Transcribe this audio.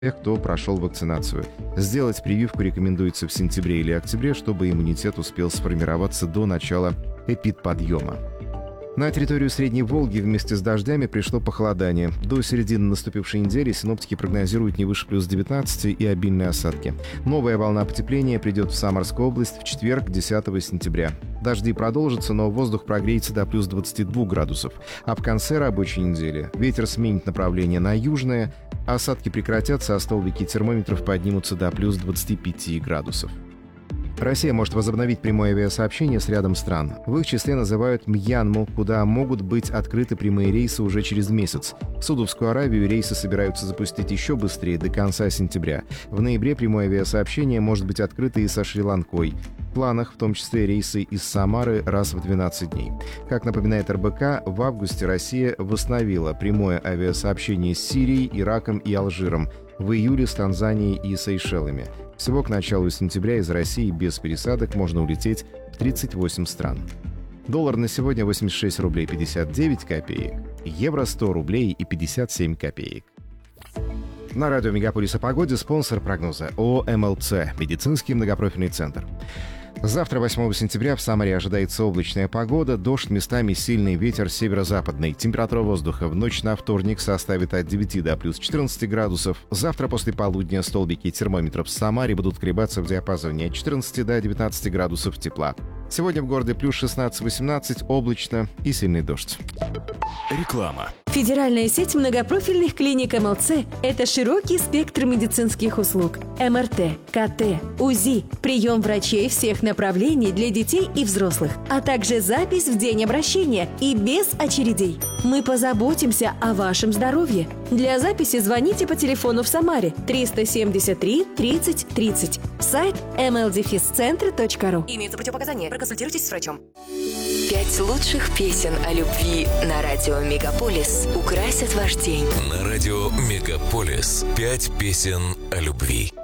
тех, кто прошел вакцинацию. Сделать прививку рекомендуется в сентябре или октябре, чтобы иммунитет успел сформироваться до начала эпидподъема. На территорию Средней Волги вместе с дождями пришло похолодание. До середины наступившей недели синоптики прогнозируют не выше плюс 19 и обильные осадки. Новая волна потепления придет в Самарскую область в четверг, 10 сентября. Дожди продолжатся, но воздух прогреется до плюс 22 градусов. А в конце рабочей недели ветер сменит направление на южное, осадки прекратятся, а столбики термометров поднимутся до плюс 25 градусов. Россия может возобновить прямое авиасообщение с рядом стран. В их числе называют Мьянму, куда могут быть открыты прямые рейсы уже через месяц. В Саудовскую Аравию рейсы собираются запустить еще быстрее, до конца сентября. В ноябре прямое авиасообщение может быть открыто и со Шри-Ланкой. В планах в том числе рейсы из Самары раз в 12 дней. Как напоминает РБК, в августе Россия восстановила прямое авиасообщение с Сирией, Ираком и Алжиром, в июле с Танзанией и Сейшелами. Всего к началу сентября из России без пересадок можно улететь в 38 стран. Доллар на сегодня 86 рублей 59 копеек, евро 100 рублей и 57 копеек. На радио «Мегаполис» о погоде спонсор прогноза ООО «МЛЦ» – медицинский многопрофильный центр. Завтра, 8 сентября, в Самаре ожидается облачная погода, дождь, местами сильный ветер северо-западный. Температура воздуха в ночь на вторник составит от 9 до плюс 14 градусов. Завтра после полудня столбики термометров в Самаре будут колебаться в диапазоне от 14 до 19 градусов тепла. Сегодня в городе плюс 16-18, облачно и сильный дождь. Реклама. Федеральная сеть многопрофильных клиник МЛЦ – это широкий спектр медицинских услуг. МРТ, КТ, УЗИ, прием врачей всех направлений для детей и взрослых, а также запись в день обращения и без очередей. Мы позаботимся о вашем здоровье. Для записи звоните по телефону в Самаре 373 30 30. Сайт mldefiscentre.ru. Имеются противопоказания. Проконсультируйтесь с врачом. 5 лучших песен о любви на радио «Мегаполис» украсят ваш день. На радио «Мегаполис» 5 песен о любви.